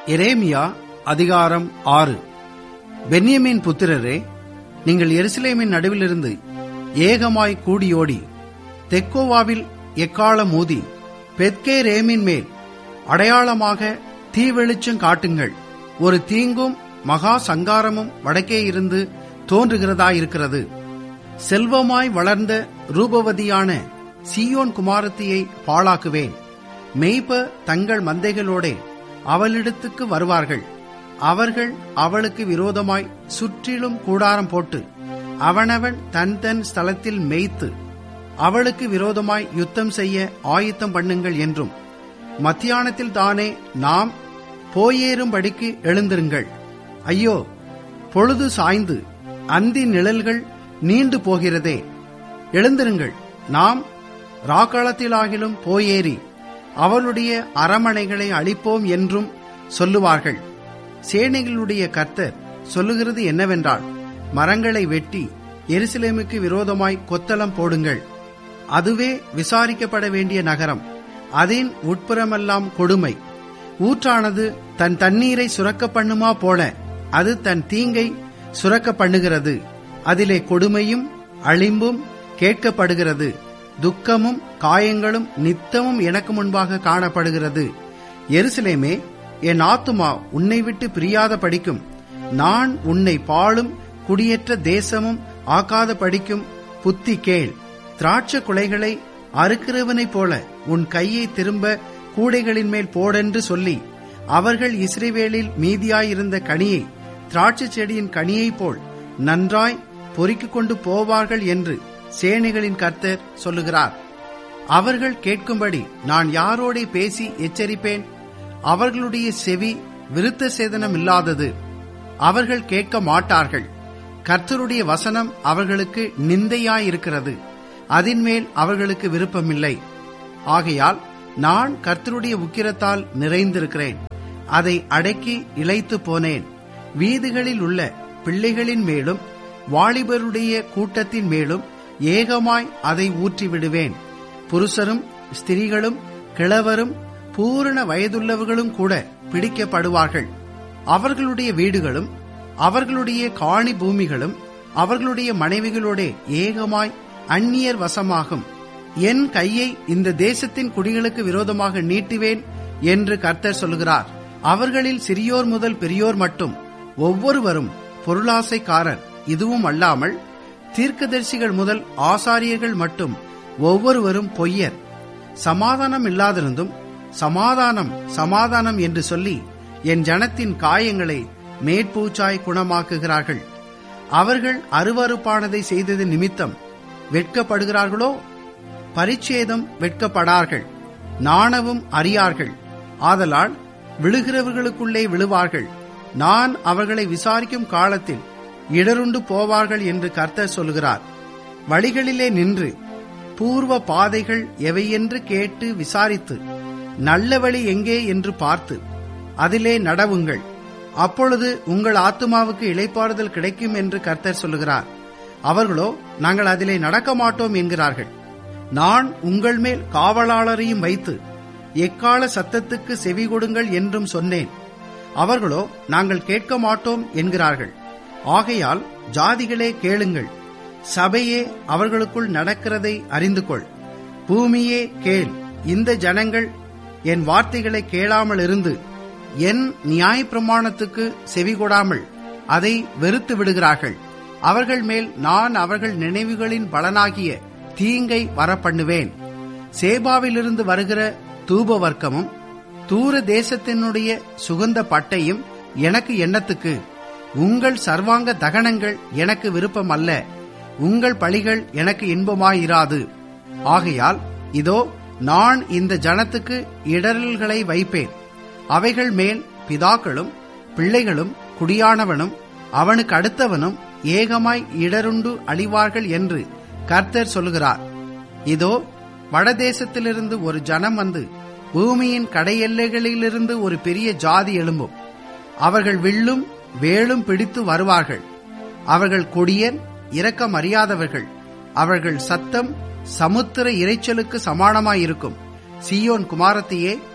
எரேமியா அதிகாரம் 6. பென்யமீன் புத்திரரே, நீங்கள் எருசலேமின் நடுவிலிருந்து ஏகமாய் கூடியோடி தெக்கோவாவில் எக்காளம் ஊதி பெத்கேரேமின் மேல் அடையாளமாக தீவெளிச்சம் காட்டுங்கள். ஒரு தீங்கும் மகா சங்காரமும் வடக்கே இருந்து தோன்றுகிறதாயிருக்கிறது. செல்வமாய் வளர்ந்த ரூபவதியான சீயோன் குமாரத்தியை பாழாக்குவேன். மேய்ப்ப தங்கள் மந்தைகளோடே அவளிடத்துக்கு வருவார்கள். அவர்கள் அவளுக்கு விரோதமாய் சுற்றிலும் கூடாரம் போட்டு அவனவன் தன் தன் ஸ்தலத்தில் மேய்த்து அவளுக்கு விரோதமாய் யுத்தம் செய்ய ஆயத்தம் பண்ணுங்கள் என்றும், மத்தியானத்தில் தானே நாம் போயேறும்படிக்கு எழுந்திருங்கள். ஐயோ, பொழுது சாய்ந்து அந்தி நிழல்கள் நீண்டு போகிறதே. எழுந்திருங்கள், நாம் ராக்காலத்திலாகிலும் போயேறி அவளுடைய அரமனைகளை அழிப்போம் என்றும் சொல்லுவார்கள். சேனைகளுடைய கர்த்தர் சொல்லுகிறது என்னவென்றால், மரங்களை வெட்டி எருசலேமுக்கு விரோதமாய் கொத்தளம் போடுங்கள். அதுவே விசாரிக்கப்பட வேண்டிய நகரம். அதன் உட்புறமெல்லாம் கொடுமை. ஊற்றானது தன் தண்ணீரை சுரக்க பண்ணுமா போல அது தன் தீங்கை சுரக்க பண்ணுகிறது. அதிலே கொடுமையும் அழிம்பும் கேட்கப்படுகிறது. துக்கமும் காயங்களும் நித்தமும் எனக்கு முன்பாக காணப்படுகிறது. எருசலேமே, என் ஆத்துமா உன்னை விட்டு பிரியாத படிக்கும். நான் உன்னை பாழும் குடியேற்ற தேசமும் ஆக்காத படிக்கும் புத்தி கேள். திராட்சை குலைகளை அறுக்கிறவனைப் போல உன் கையை திரும்ப கூடைகளின் மேல் போடென்று சொல்லி, அவர்கள் இஸ்ரவேலில் மீதியாயிருந்த கனியை திராட்சை செடியின் கனியைப் போல் நன்றாய் பொறுக்கிக் கொண்டு போவார்கள் என்று சேனைகளின் கர்த்தர் சொல்லுகிறார். அவர்கள் கேட்கும்படி நான் யாரோடே பேசி எச்சரிப்பேன்? அவர்களுடைய செவி விருத்த சேதனம் இல்லாதது. அவர்கள் கேட்க மாட்டார்கள். கர்த்தருடைய வசனம் அவர்களுக்கு நிந்தையாயிருக்கிறது. அதின்மேல் அவர்களுக்கு விருப்பமில்லை. ஆகையால் நான் கர்த்தருடைய உக்கிரத்தால் நிறைந்திருக்கிறேன். அதை அடக்கி இளைத்து போனேன். வீதிகளில் உள்ள பிள்ளைகளின் மேலும் வாலிபருடைய கூட்டத்தின் மேலும் ஏகமாய் அதை ஊற்றிவிடுவேன். புருஷரும் ஸ்திரீகளும் கிழவரும் பூரண வயதுள்ளவர்களும் கூட பிடிக்கப்படுவார்கள். அவர்களுடைய வீடுகளும் அவர்களுடைய காணி பூமிகளும் அவர்களுடைய மனைவிகளோட ஏகமாய் அந்நியர் வசமாகும். என் கையை இந்த தேசத்தின் குடிகளுக்கு விரோதமாக நீட்டுவேன் என்று கர்த்தர் சொல்கிறார். அவர்களில் சிறியோர் முதல் பெரியோர் மட்டும் ஒவ்வொருவரும் பொருளாசைக்காரர். இதுவும் அல்லாமல் தீர்க்கதரிசிகள் முதல் ஆசாரியர்கள் மட்டும் ஒவ்வொருவரும் பொய்யர். சமாதானம் இல்லாதிருந்தும் சமாதானம் சமாதானம் என்று சொல்லி என் ஜனத்தின் காயங்களை மேற்பூச்சாய் குணமாக்குகிறார்கள். அவர்கள் அருவருப்பானதை செய்தது நிமித்தம் வெட்கப்படுகிறார்களோ? பரிச்சேதம் வெட்கப்படார்கள். நாணவும் அறியார்கள். ஆதலால் விழுகிறவர்களுக்குள்ளே விழுவார்கள். நான் அவர்களை விசாரிக்கும் காலத்தில் இடருண்டு போவார்கள் என்று கர்த்தர் சொல்கிறார். வழிகளிலே நின்று பூர்வ பாதைகள் எவையென்று கேட்டு விசாரித்து நல்ல வழி எங்கே என்று பார்த்து அதிலே நடவுங்கள். அப்பொழுது உங்கள் ஆத்துமாவுக்கு இளைப்பாறுதல் கிடைக்கும் என்று கர்த்தர் சொல்லுகிறார். அவர்களோ நாங்கள் அதிலே நடக்க மாட்டோம் என்கிறார்கள். நான் உங்கள் மேல் காவலாளரையும் வைத்து எக்கால சத்தத்துக்கு செவி கொடுங்கள் என்றும் சொன்னேன். அவர்களோ நாங்கள் கேட்க மாட்டோம் என்கிறார்கள். ஆகையால் ஜாதிகளே கேளுங்கள், சபையே அவர்களுக்குள் நடக்கிறதை அறிந்து கொள். பூமியே கேள், இந்த ஜனங்கள் என் வார்த்தைகளை கேளாமல் இருந்து என் நியாயப்பிரமாணத்துக்கு செவிகொடாமல் அதை வெறுத்து விடுகிறார்கள். அவர்கள் மேல் நான் அவர்கள் நினைவுகளின் பலனாகிய தீங்கை வரப்பண்ணுவேன். சேபாவிலிருந்து வருகிற தூப வர்க்கமும் தூர தேசத்தினுடைய சுகந்த பட்டையும் எனக்கு எண்ணத்துக்கு. உங்கள் சர்வாங்க தகனங்கள் எனக்கு விருப்பம் அல்ல. உங்கள் பலிகள் எனக்கு இன்பமாயிராது. ஆகையால் இதோ நான் இந்த ஜனத்துக்கு இடரல்களை வைப்பேன். அவைகள் மேல் பிதாக்களும் பிள்ளைகளும் குடியானவனும் அவனுக்கு அடுத்தவனும் ஏகமாய் இடருண்டு அழிவார்கள் என்று கர்த்தர் சொல்லுகிறார். இதோ வடதேசத்திலிருந்து ஒரு ஜனம் வந்து பூமியின் கடையெல்லைகளிலிருந்து ஒரு பெரிய ஜாதி எழும்பும். அவர்கள் வில்லும் வேலும் பிடித்து வருவார்கள். அவர்கள் கொடியர், இரக்கம் அறியாதவர்கள். அவர்கள் சத்தம் சமுத்திர இரைச்சலுக்கு சமானமாயிருக்கும். சீயோன் குமாரத்தியே,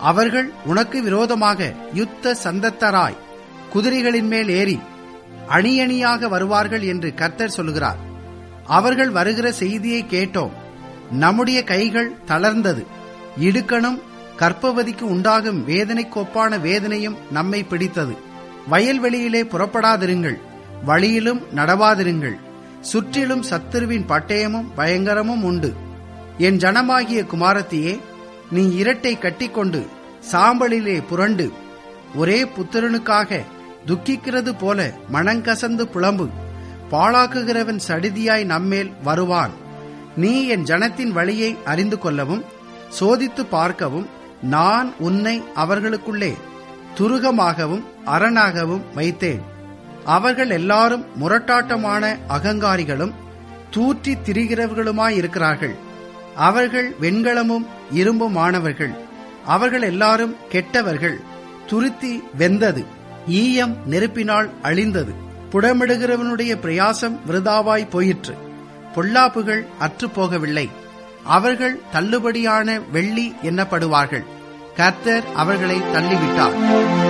அவர்கள் உனக்கு விரோதமாக யுத்த சந்தத்தராய் குதிரைகளின் மேல் ஏறி அணியணியாக வருவார்கள் என்று கர்த்தர் சொல்லுகிறார். அவர்கள் வருகிற செய்தியை கேட்டோம். நம்முடைய கைகள் தளர்ந்தது. இடுக்கணும் கர்ப்பவதிக்கு உண்டாகும் வேதனைக்கு ஒப்பான வேதனையும் நம்மை பிடித்தது. வயல்வெளியிலே புறப்படாதிருங்கள், வழியிலும் நடவாதிருங்கள். சுற்றிலும் சத்துருவின் பட்டயமும் பயங்கரமும் உண்டு. என் ஜனமாகிய குமாரத்தியே, நீ இரட்டை கட்டிக்கொண்டு சாம்பலிலே புரண்டு ஒரே புத்திரனுக்காக துக்கிக்கிறது போல மனங்கசந்து புலம்பு. பாழாக்குகிறவன் சடிதியாய் நம்மேல் வருவான். நீ என் ஜனத்தின் வழியை அறிந்து கொள்ளவும் சோதித்து பார்க்கவும் நான் உன்னை அவர்களுக்குள்ளே துருகமாகவும் அரணாகவும் வைத்தேன். அவர்கள் எல்லாரும் முரட்டாட்டமான அகங்காரிகளும் தூற்றி திரிகிறவர்களுமாயிருக்கிறார்கள். அவர்கள் வெண்கலமும் இரும்புமானவர்கள். அவர்கள் எல்லாரும் கெட்டவர்கள். துருத்தி வெந்தது, ஈயம் நெருப்பினால் அழிந்தது. புடமிடுகிறவனுடைய பிரயாசம் விருதாவாய் போயிற்று. பொல்லாப்புகள் அற்றுப்போகவில்லை. அவர்கள் தள்ளுபடியான வெள்ளி எண்ணப்படுவார்கள். கர்த்தர் அவர்களை தள்ளிவிட்டார்.